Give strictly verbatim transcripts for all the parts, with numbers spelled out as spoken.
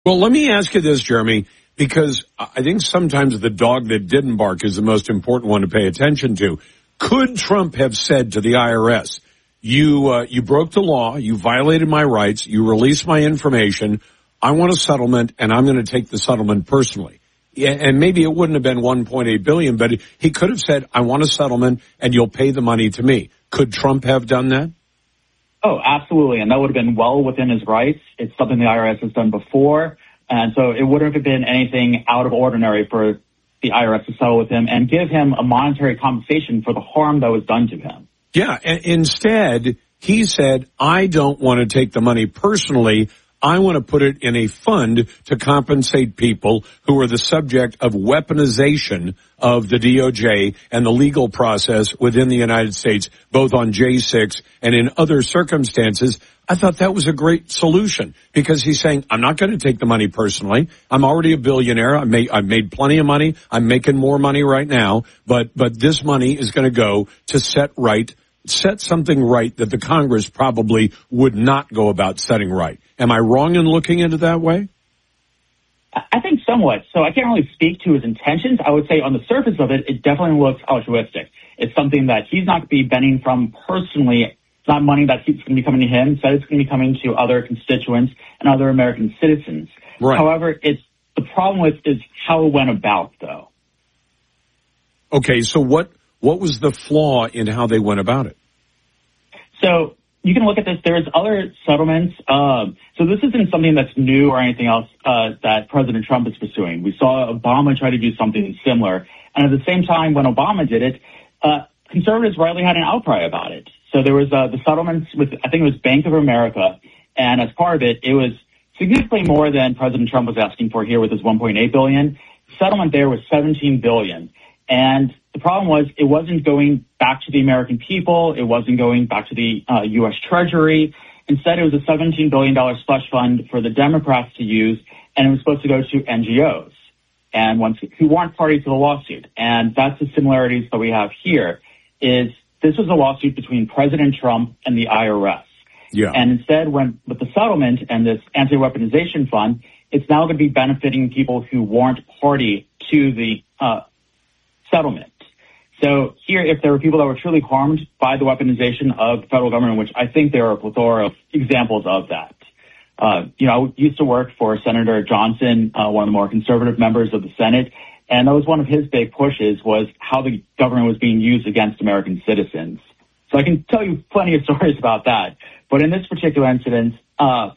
Well, let me ask you this, Jeremy, because I think sometimes the dog that didn't bark is the most important one to pay attention to. Could Trump have said to the I R S, you uh, you broke the law, you violated my rights, you released my information, I want a settlement, and I'm going to take the settlement personally? Yeah, and maybe it wouldn't have been one point eight billion dollars, but he could have said, I want a settlement, and you'll pay the money to me. Could Trump have done that? Oh, absolutely, and that would have been well within his rights. It's something the I R S has done before, and so it wouldn't have been anything out of ordinary for the I R S to settle with him and give him a monetary compensation for the harm that was done to him. Yeah, and instead, he said, I don't want to take the money personally. I want to put it in a fund to compensate people who are the subject of weaponization of the D O J and the legal process within the United States, both on J six and in other circumstances. I thought that was a great solution because he's saying, I'm not going to take the money personally. I'm already a billionaire. I made, I've made plenty of money. I'm making more money right now, but, but this money is going to go to set right, set something right that the Congress probably would not go about setting right. Am I wrong in looking at it that way? I think somewhat. So I can't really speak to his intentions. I would say on the surface of it, it definitely looks altruistic. It's something that he's not going to be benefiting from personally. It's not money that keeps going to be coming to him. Instead, it's going to be coming to other constituents and other American citizens. Right. However, it's the problem with is how it went about, though. Okay, so what what was the flaw in how they went about it? So you can look at this. There's other settlements. Um, so this isn't something that's new or anything else uh, that President Trump is pursuing. We saw Obama try to do something similar. And at the same time, when Obama did it, uh, conservatives rightly had an outcry about it. So there was uh, the settlements with, I think it was Bank of America. And as part of it, it was significantly more than President Trump was asking for here with his one point eight billion dollars. Settlement there was seventeen billion dollars. And the problem was it wasn't going back to the American people. It wasn't going back to the uh, U S Treasury. Instead, it was a seventeen billion dollars slush fund for the Democrats to use, and it was supposed to go to N G Os and once who weren't party to the lawsuit. And that's the similarities that we have here is this was a lawsuit between President Trump and the I R S. Yeah. And instead, when with the settlement and this anti-weaponization fund, it's now going to be benefiting people who weren't party to the uh, settlement. So here, if there were people that were truly harmed by the weaponization of the federal government, which I think there are a plethora of examples of that. Uh, you know, I used to work for Senator Johnson, uh, one of the more conservative members of the Senate, and that was one of his big pushes was how the government was being used against American citizens. So I can tell you plenty of stories about that. But in this particular incident, uh,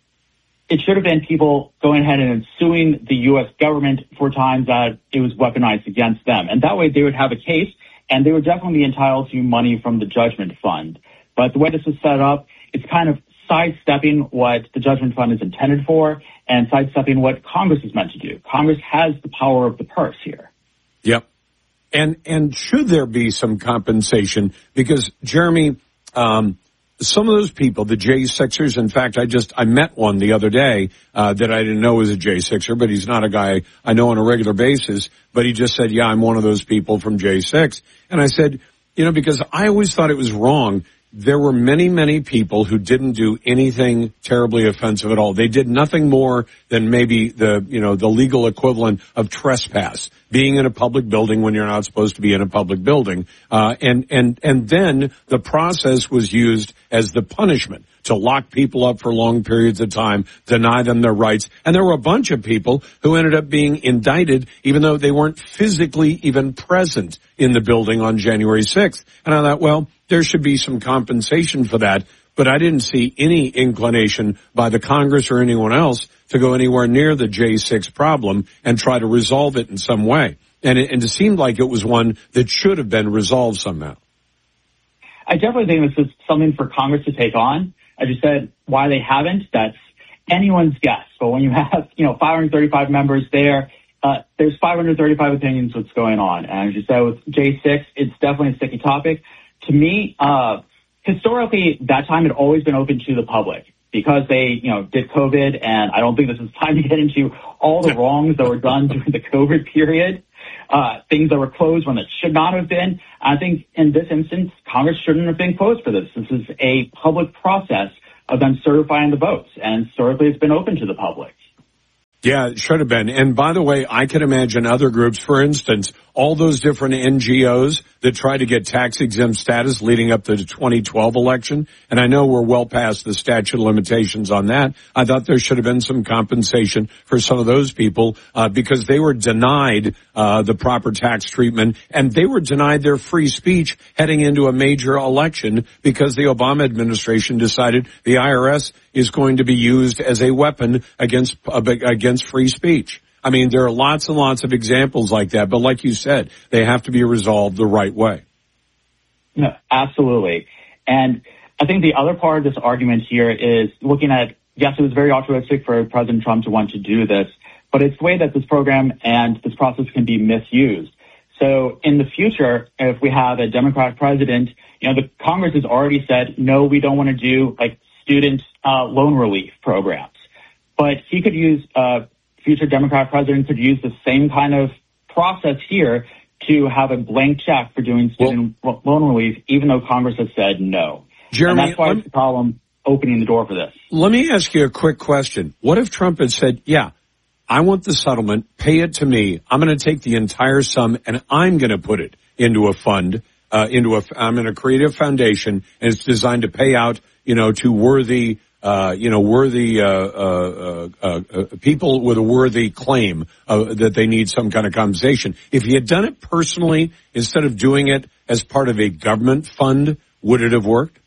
it should have been people going ahead and suing the U S government for times that it was weaponized against them. And that way they would have a case, and they would definitely be entitled to money from the judgment fund. But the way this was set up, it's kind of sidestepping what the judgment fund is intended for and sidestepping what Congress is meant to do. Congress has the power of the purse here. Yep. And and should there be some compensation? Because, Jeremy, um, some of those people, the J sixers, in fact, I just, I met one the other day uh, that I didn't know was a J sixer, but he's not a guy I know on a regular basis, but he just said, yeah, I'm one of those people from J six. And I said, you know, because I always thought it was wrong. There were many, many people who didn't do anything terribly offensive at all. They did nothing more than maybe the, you know, the legal equivalent of trespass, being in a public building when you're not supposed to be in a public building. Uh, and, and, and then the process was used as the punishment to lock people up for long periods of time, deny them their rights. And there were a bunch of people who ended up being indicted, even though they weren't physically even present in the building on January sixth. And I thought, well, there should be some compensation for that. But I didn't see any inclination by the Congress or anyone else to go anywhere near the J six problem and try to resolve it in some way. And it, and it seemed like it was one that should have been resolved somehow. I definitely think this is something for Congress to take on. As you said, why they haven't, that's anyone's guess. But when you have, you know, five hundred thirty-five members there, uh, there's five hundred thirty-five opinions what's going on. And as you said, with J six, it's definitely a sticky topic. To me, uh, historically, that time had always been open to the public because they, you know, did COVID. And I don't think this is time to get into all the wrongs that were done during the COVID period, uh, things that were closed when it should not have been. I think in this instance, Congress shouldn't have been closed for this. This is a public process of them certifying the votes. And historically, it's been open to the public. Yeah, it should have been. And by the way, I can imagine other groups, for instance, all those different N G Os that try to get tax exempt status leading up to the twenty twelve election. And I know we're well past the statute of limitations on that. I thought there should have been some compensation for some of those people, uh, because they were denied, uh, the proper tax treatment, and they were denied their free speech heading into a major election because the Obama administration decided the I R S is going to be used as a weapon against, uh, against free speech. I mean, there are lots and lots of examples like that, but like you said, they have to be resolved the right way. No, absolutely. And I think the other part of this argument here is looking at, yes, it was very altruistic for President Trump to want to do this, but it's the way that this program and this process can be misused. So in the future, if we have a Democratic president, you know, the Congress has already said, no, we don't want to do like student uh, loan relief programs. But he could use, uh, future Democrat president could use the same kind of process here to have a blank check for doing student well, loan relief, even though Congress has said no. Jeremy, and that's why it's the problem opening the door for this. Let me ask you a quick question. What if Trump had said, yeah, I want the settlement, pay it to me, I'm going to take the entire sum and I'm going to put it into a fund, uh, into a, I'm going to create a foundation and it's designed to pay out, you know, to worthy Uh, you know, worthy, uh, uh, uh, uh, people with a worthy claim, uh, that they need some kind of compensation. If he had done it personally instead of doing it as part of a government fund, would it have worked?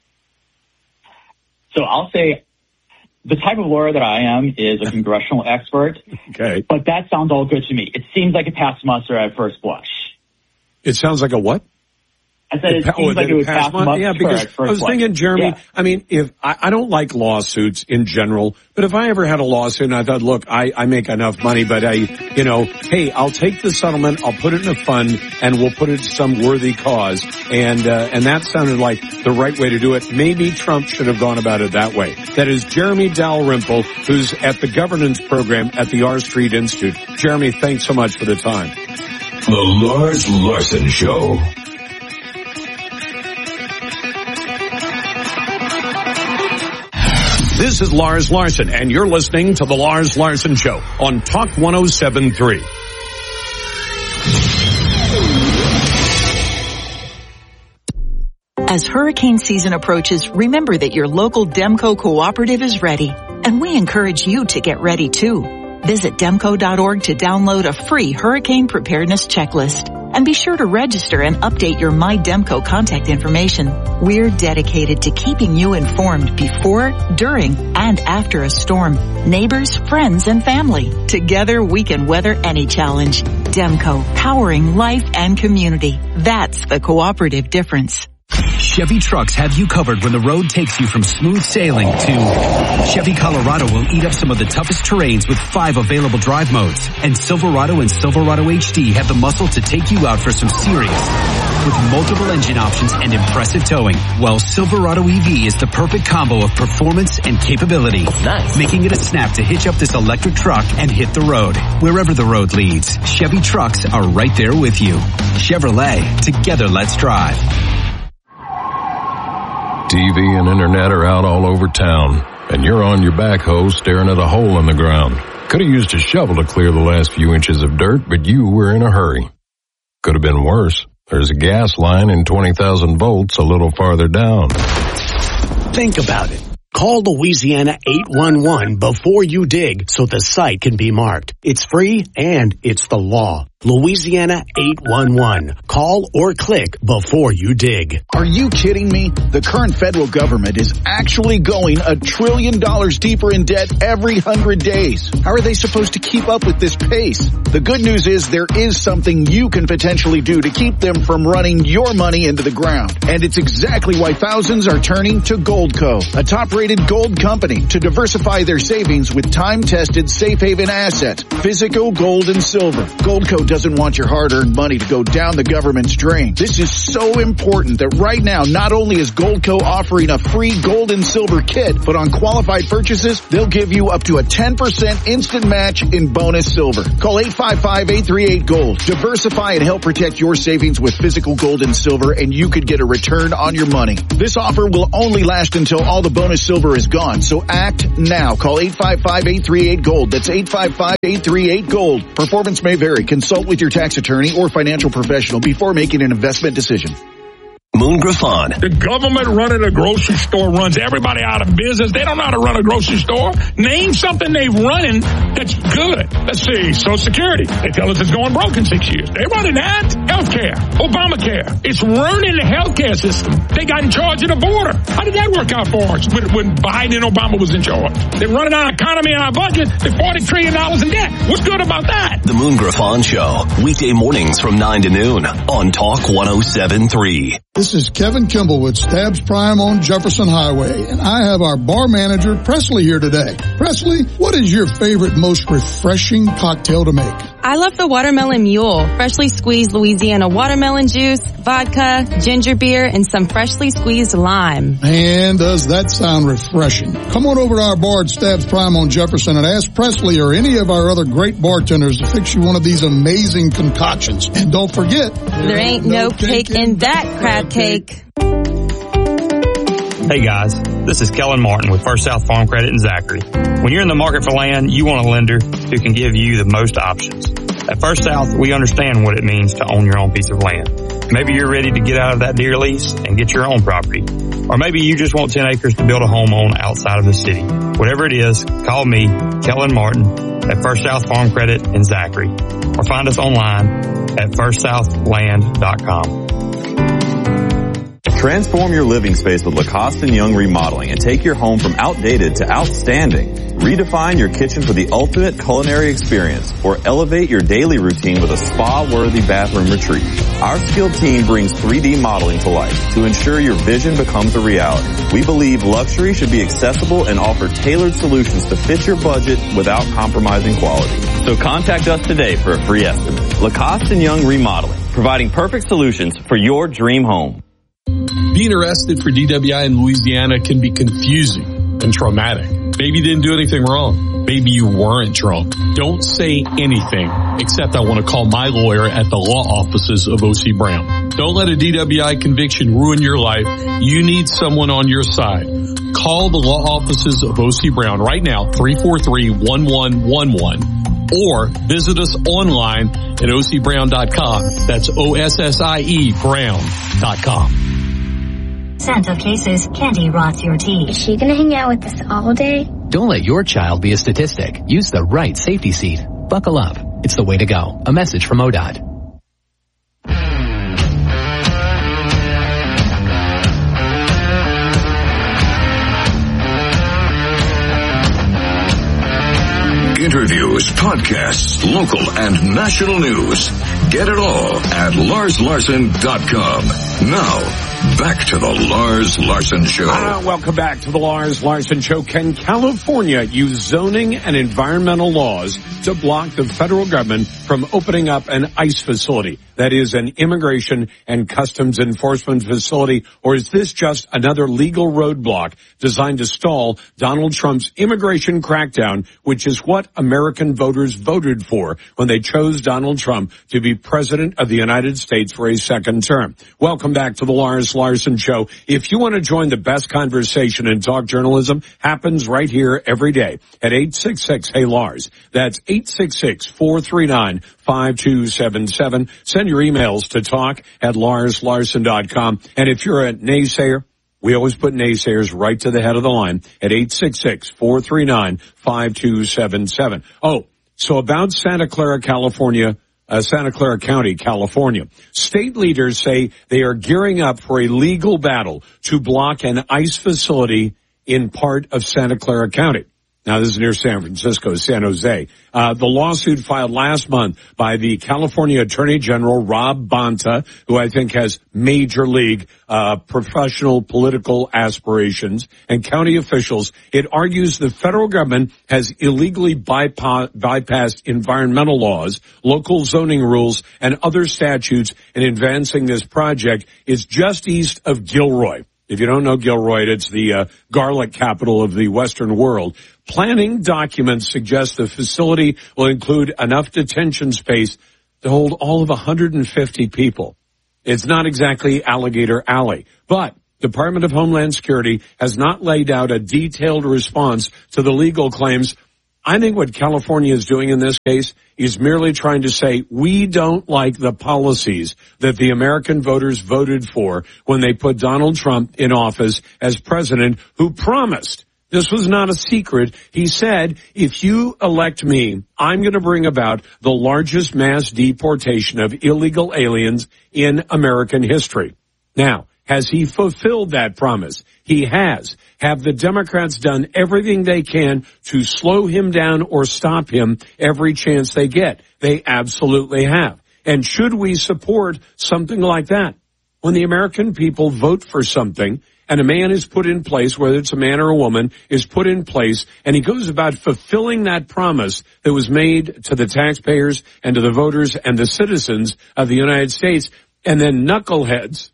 So I'll say the type of lawyer that I am is a congressional expert. Okay. But that sounds all good to me. It seems like it passed muster at first blush. It sounds like a what? I said it, it seems oh, like it would pass muster. Yeah, because at first I was blush. thinking, Jeremy, yeah. I mean, if I, I don't like lawsuits in general, but if I ever had a lawsuit and I thought, look, I, I make enough money, but I, you know, hey, I'll take the settlement, I'll put it in a fund, and we'll put it to some worthy cause. And, uh, and that sounded like the right way to do it. Maybe Trump should have gone about it that way. That is Jeremy Dalrymple, who's at the governance program at the R Street Institute. Jeremy, thanks so much for the time. The Lars Larson Show. This is Lars Larson, and you're listening to The Lars Larson Show on Talk one oh seven point three. As hurricane season approaches, remember that your local Demco cooperative is ready, and we encourage you to get ready too. Visit demco dot org to download a free hurricane preparedness checklist. And be sure to register and update your My Demco contact information. We're dedicated to keeping you informed before, during, and after a storm. Neighbors, friends, and family. Together we can weather any challenge. Demco, powering life and community. That's the cooperative difference. Chevy Trucks have you covered when the road takes you from smooth sailing to Chevy Colorado will eat up some of the toughest terrains with five available drive modes. And Silverado and Silverado H D have the muscle to take you out for some serious with multiple engine options and impressive towing. While Silverado E V is the perfect combo of performance and capability. Nice. Making it a snap to hitch up this electric truck and hit the road. Wherever the road leads, Chevy Trucks are right there with you. Chevrolet, together let's drive. T V and internet are out all over town, and you're on your backhoe staring at a hole in the ground. Could have used a shovel to clear the last few inches of dirt, but you were in a hurry. Could have been worse. There's a gas line in twenty thousand volts a little farther down. Think about it. Call Louisiana eight one one before you dig so the site can be marked. It's free and it's the law. Louisiana eight one one. Call or click before you dig. Are you kidding me? The current federal government is actually going a trillion dollars deeper in debt every hundred days. How are they supposed to keep up with this pace? The good news is there is something you can potentially do to keep them from running your money into the ground. And it's exactly why thousands are turning to Goldco, a top-rated gold company, to diversify their savings with time-tested safe haven assets, physical gold and silver. Goldco doesn't want your hard-earned money to go down the government's drain. This is so important that right now, not only is Goldco offering a free gold and silver kit, but on qualified purchases, they'll give you up to a ten percent instant match in bonus silver. Call eight five five, eight three eight, GOLD. Diversify and help protect your savings with physical gold and silver, and you could get a return on your money. This offer will only last until all the bonus silver is gone, so act now. Call eight five five, eight three eight, GOLD. That's eight five five, eight three eight, GOLD. Performance may vary. Consult with your tax attorney or financial professional before making an investment decision. Moon Griffon. The government running a grocery store runs everybody out of business. They don't know how to run a grocery store. Name something they've running that's good. Let's see, Social Security. They tell us it's going broke in six years. They running that. Healthcare. Obamacare. It's ruining the healthcare system. They got in charge of the border. How did that work out for us when, when Biden and Obama was in charge? They're running our economy and our budget. They're forty trillion dollars in debt. What's good about that? The Moon Griffon Show. Weekday mornings from nine to noon on Talk one oh seven point three. This is Kevin Kimball with Stabs Prime on Jefferson Highway, and I have our bar manager, Presley, here today. Presley, what is your favorite, most refreshing cocktail to make? I love the Watermelon Mule. Freshly squeezed Louisiana watermelon juice, vodka, ginger beer, and some freshly squeezed lime. And does that sound refreshing? Come on over to our bar at Stabs Prime on Jefferson and ask Presley or any of our other great bartenders to fix you one of these amazing concoctions. And don't forget, there ain't no cake in that crab cake. Hey guys, this is Kellen Martin with First South Farm Credit in Zachary. When you're in the market for land, you want a lender who can give you the most options. At First South, we understand what it means to own your own piece of land. Maybe you're ready to get out of that deer lease and get your own property. Or maybe you just want ten acres to build a home on outside of the city. Whatever it is, call me, Kellen Martin, at First South Farm Credit in Zachary. Or find us online at first south land dot com. Transform your living space with Lacoste and Young Remodeling and take your home from outdated to outstanding. Redefine your kitchen for the ultimate culinary experience or elevate your daily routine with a spa-worthy bathroom retreat. Our skilled team brings three D modeling to life to ensure your vision becomes a reality. We believe luxury should be accessible and offer tailored solutions to fit your budget without compromising quality. So contact us today for a free estimate. Lacoste and Young Remodeling, providing perfect solutions for your dream home. Being arrested for D W I in Louisiana can be confusing and traumatic. Maybe you didn't do anything wrong. Maybe you weren't drunk. Don't say anything except I want to call my lawyer at the law offices of O C Brown. Don't let a D W I conviction ruin your life. You need someone on your side. Call the law offices of O C Brown right now, three four three, one one one one, or visit us online at O C brown dot com. That's O S S I E brown dot com. Scent of cases, candy rots your teeth. Is she gonna hang out with us all day? Don't let your child be a statistic. Use the right safety seat. Buckle up. It's the way to go. A message from O D O T. Interviews, podcasts, local and national news. Get it all at Lars Larson dot com. Now, back to the Lars Larson Show. Uh, welcome back to the Lars Larson Show. Can California use zoning and environmental laws to block the federal government from opening up an ICE facility? That is an immigration and customs enforcement facility, or is this just another legal roadblock designed to stall Donald Trump's immigration crackdown, which is what American voters voted for when they chose Donald Trump to be president of the United States for a second term? Welcome back to the Lars Larson Show. If you want to join the best conversation in talk journalism, happens right here every day at eight six six, hey Lars. That's eight six six, four three nine, five two seven seven. Send your emails to talk at Lars Larson dot com. And if you're a naysayer, we always put naysayers right to the head of the line at eight six six, four three nine, five two seven seven. Oh, so about Santa Clara, California, uh, Santa Clara County, California. State leaders say they are gearing up for a legal battle to block an ICE facility in part of Santa Clara County. Now, this is near San Francisco, San Jose. Uh, the lawsuit filed last month by the California Attorney General, Rob Bonta, who I think has major league uh professional political aspirations, and county officials. It argues the federal government has illegally bypa- bypassed environmental laws, local zoning rules, and other statutes in advancing this project. Is just east of Gilroy. If you don't know Gilroy, it's the uh, garlic capital of the Western world. Planning documents suggest the facility will include enough detention space to hold all of one hundred fifty people. It's not exactly Alligator Alley, but Department of Homeland Security has not laid out a detailed response to the legal claims. I think what California is doing in this case is merely trying to say we don't like the policies that the American voters voted for when they put Donald Trump in office as president, who promised, this was not a secret, he said, if you elect me, I'm going to bring about the largest mass deportation of illegal aliens in American history. Now, has he fulfilled that promise? He has. Have the Democrats done everything they can to slow him down or stop him every chance they get? They absolutely have. And should we support something like that? When the American people vote for something and a man is put in place, whether it's a man or a woman, is put in place, and he goes about fulfilling that promise that was made to the taxpayers and to the voters and the citizens of the United States, and then knuckleheads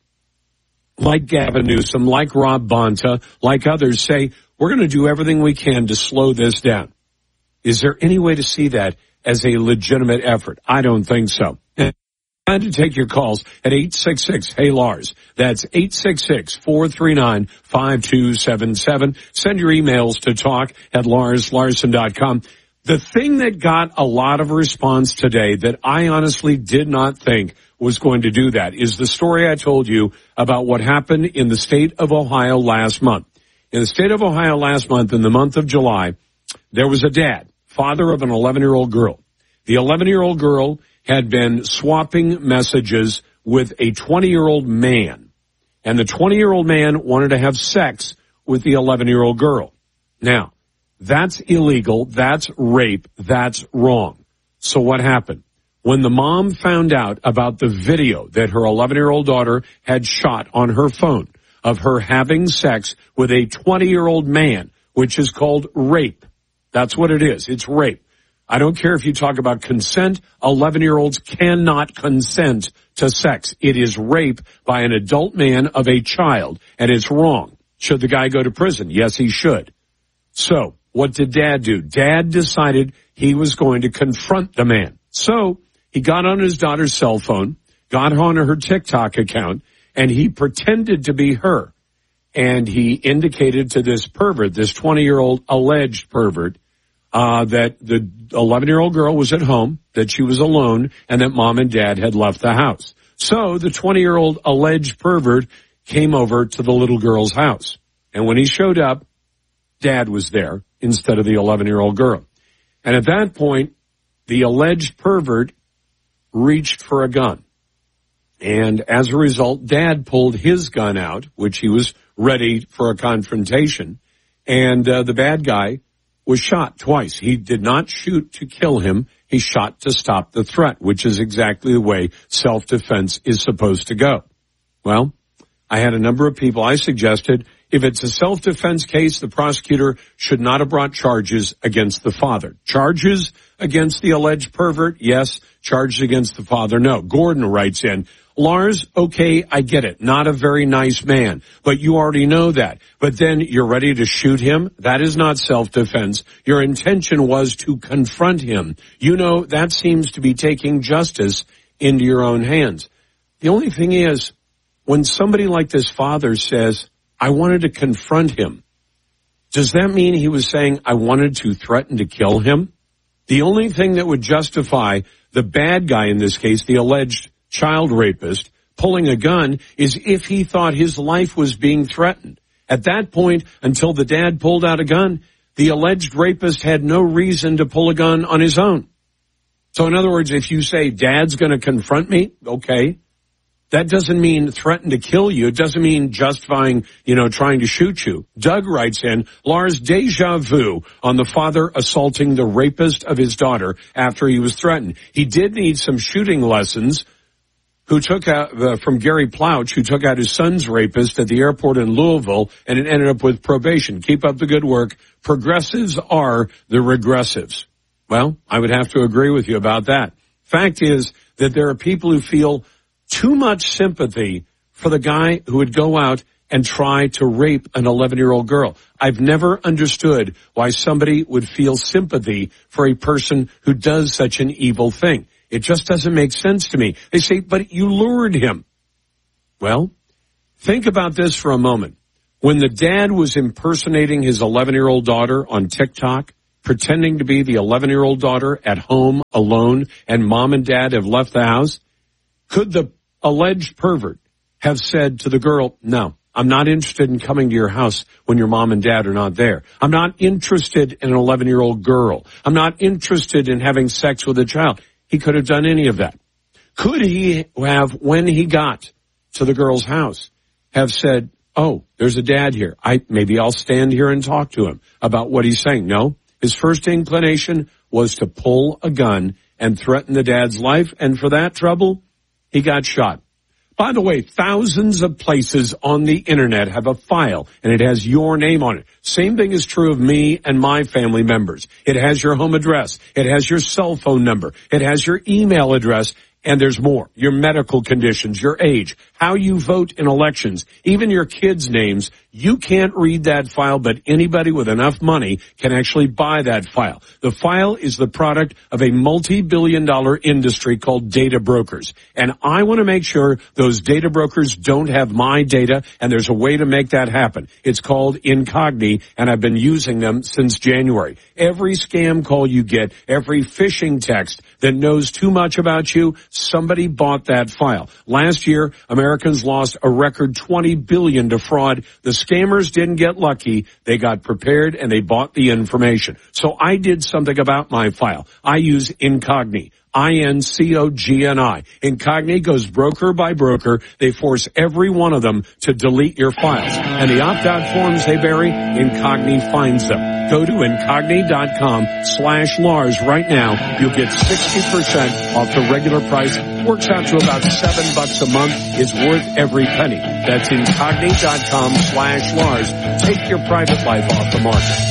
like Gavin Newsom, like Rob Bonta, like others say, we're going to do everything we can to slow this down. Is there any way to see that as a legitimate effort? I don't think so. Glad to take your calls at eight six six, hey Lars. That's eight six six, four three nine, five two seven seven. Send your emails to talk at lars larson dot com. The thing that got a lot of response today that I honestly did not think was going to do that is the story I told you about what happened in the state of Ohio last month. In the state of Ohio last month, in the month of July, there was a dad, father of an eleven-year-old girl. The eleven-year-old girl had been swapping messages with a twenty-year-old man, and the twenty-year-old man wanted to have sex with the eleven-year-old girl. Now, that's illegal, that's rape, that's wrong. So what happened? When the mom found out about the video that her eleven-year-old daughter had shot on her phone of her having sex with a twenty-year-old man, which is called rape. That's what it is. It's rape. I don't care if you talk about consent. eleven-year-olds cannot consent to sex. It is rape by an adult man of a child, and it's wrong. Should the guy go to prison? Yes, he should. So, what did Dad do? Dad decided he was going to confront the man. So, he got on his daughter's cell phone, got on her TikTok account, and he pretended to be her. And he indicated to this pervert, this twenty-year-old alleged pervert, uh, that the eleven-year-old girl was at home, that she was alone, and that mom and dad had left the house. So the twenty-year-old alleged pervert came over to the little girl's house. And when he showed up, dad was there instead of the eleven-year-old girl. And at that point, the alleged pervert reached for a gun. And as a result, dad pulled his gun out, which he was ready for a confrontation. And uh, the bad guy was shot twice. He did not shoot to kill him. He shot to stop the threat, which is exactly the way self-defense is supposed to go. Well, I had a number of people. I suggested if it's a self-defense case, the prosecutor should not have brought charges against the father. Charges against the alleged pervert, yes. Charges against the father, no. Gordon writes in, Lars, okay, I get it. Not a very nice man, but you already know that. But then you're ready to shoot him? That is not self-defense. Your intention was to confront him. You know, that seems to be taking justice into your own hands. The only thing is, when somebody like this father says, I wanted to confront him, does that mean he was saying, I wanted to threaten to kill him? The only thing that would justify the bad guy in this case, the alleged child rapist, pulling a gun is if he thought his life was being threatened. At that point, until the dad pulled out a gun, the alleged rapist had no reason to pull a gun on his own. So in other words, if you say, Dad's going to confront me, okay, That doesn't mean threaten to kill you. It doesn't mean justifying, you know, trying to shoot you. Doug writes in, Lars, deja vu on the father assaulting the rapist of his daughter after he was threatened. He did need some shooting lessons. Who took out, uh, from Gary Plouch, who took out his son's rapist at the airport in Louisville, and it ended up with probation. Keep up the good work. Progressives are the regressives. Well, I would have to agree with you about that. Fact is that there are people who feel too much sympathy for the guy who would go out and try to rape an eleven-year-old girl. I've never understood why somebody would feel sympathy for a person who does such an evil thing. It just doesn't make sense to me. They say, but you lured him. Well, think about this for a moment. When the dad was impersonating his eleven-year-old daughter on TikTok, pretending to be the eleven-year-old daughter at home alone, and mom and dad have left the house, could the alleged pervert have said to the girl, no, I'm not interested in coming to your house when your mom and dad are not there. I'm not interested in an eleven-year-old girl. I'm not interested in having sex with a child. He could have done any of that. Could he have, when he got to the girl's house, have said, oh, there's a dad here. I, maybe I'll stand here and talk to him about what he's saying. No, his first inclination was to pull a gun and threaten the dad's life. And for that trouble, he got shot. By the way, thousands of places on the internet have a file, and it has your name on it. Same thing is true of me and my family members. It has your home address. It has your cell phone number. It has your email address. And there's more. Your medical conditions, your age, how you vote in elections, even your kids' names. You can't read that file, but anybody with enough money can actually buy that file. The file is the product of a multi-billion dollar industry called data brokers. And I want to make sure those data brokers don't have my data, and there's a way to make that happen. It's called Incogni, and I've been using them since January. Every scam call you get, every phishing text that knows too much about you, somebody bought that file. Last year, Americans lost a record twenty billion dollars to fraud. The scammers didn't get lucky. They got prepared and they bought the information. So I did something about my file. I use Incogni. I N C O G N I. Incogni goes broker by broker. They force every one of them to delete your files. And the opt-out forms they bury, Incogni finds them. Go to Incogni.com slash Lars right now. You'll get sixty percent off the regular price. Works out to about seven bucks a month. It's worth every penny. That's Incogni.com slash Lars. Take your private life off the market.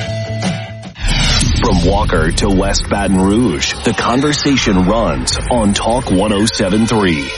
From Walker to West Baton Rouge, the conversation runs on Talk one oh seven point three.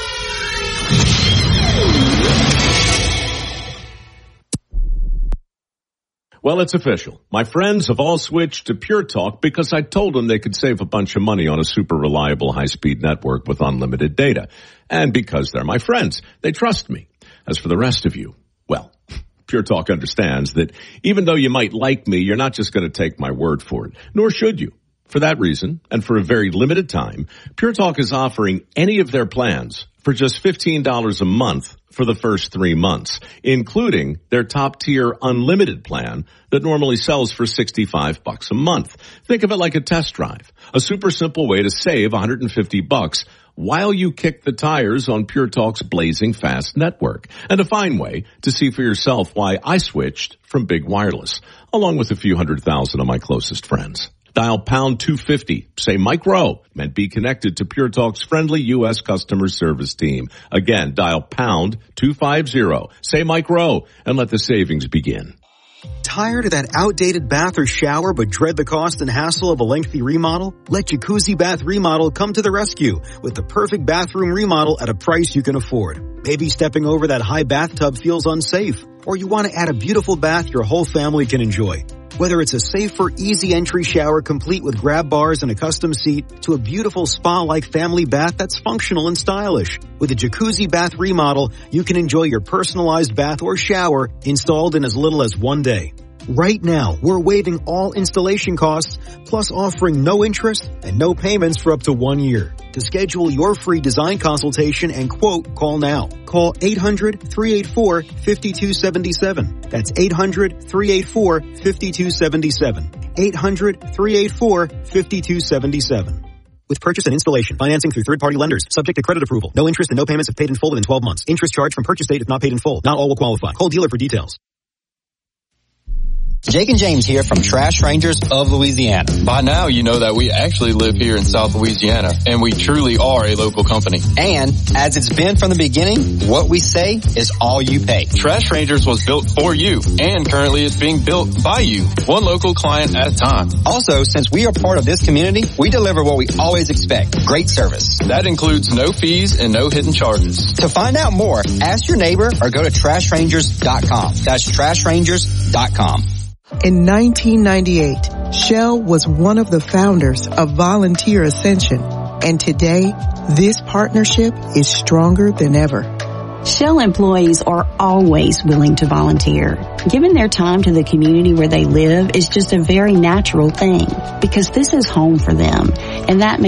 Well, it's official. My friends have all switched to Pure Talk because I told them they could save a bunch of money on a super reliable high-speed network with unlimited data. And because they're my friends, they trust me. As for the rest of you, well, Pure Talk understands that even though you might like me, you're not just going to take my word for it, nor should you. For that reason, and for a very limited time, Pure Talk is offering any of their plans for just fifteen dollars a month for the first three months, including their top-tier unlimited plan that normally sells for sixty-five bucks a month. Think of it like a test drive, a super simple way to save one hundred fifty bucks while you kick the tires on Pure Talk's blazing fast network, and a fine way to see for yourself why I switched from Big Wireless, along with a few hundred thousand of my closest friends. Dial pound two fifty, say Mike Rowe, and be connected to Pure Talk's friendly U S customer service team. Again, dial pound two fifty, say Mike Rowe, and let the savings begin. Tired of that outdated bath or shower but dread the cost and hassle of a lengthy remodel? Let Jacuzzi Bath Remodel come to the rescue with the perfect bathroom remodel at a price you can afford. Maybe stepping over that high bathtub feels unsafe, or you want to add a beautiful bath your whole family can enjoy. Whether it's a safer, easy entry shower complete with grab bars and a custom seat to a beautiful spa-like family bath that's functional and stylish. With a Jacuzzi Bath Remodel, you can enjoy your personalized bath or shower installed in as little as one day. Right now, we're waiving all installation costs, plus offering no interest and no payments for up to one year. To schedule your free design consultation and quote, call now. Call eight hundred, three eight four, five two seven seven. That's eight hundred, three eight four, five two seven seven. eight hundred, three eight four, five two seven seven. with purchase and installation. Financing through third-party lenders. Subject to credit approval. No interest and no payments if paid in full within twelve months. Interest charged from purchase date if not paid in full. Not all will qualify. Call dealer for details. Jake and James here from Trash Rangers of Louisiana. By now, you know that we actually live here in South Louisiana, and we truly are a local company. And, as it's been from the beginning, what we say is all you pay. Trash Rangers was built for you, and currently it's being built by you, one local client at a time. Also, since we are part of this community, we deliver what we always expect, great service. That includes no fees and no hidden charges. To find out more, ask your neighbor or go to trash rangers dot com. That's trash rangers dot com. In nineteen ninety-eight, Shell was one of the founders of Volunteer Ascension, and today, this partnership is stronger than ever. Shell employees are always willing to volunteer. Giving their time to the community where they live is just a very natural thing, because this is home for them, and that makes